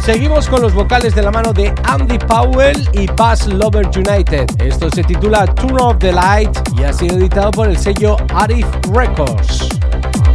Seguimos con los vocales de la mano de Andy Powell y Bass Lover United. Esto se titula Turn Off the Light y ha sido editado por el sello Arif Records.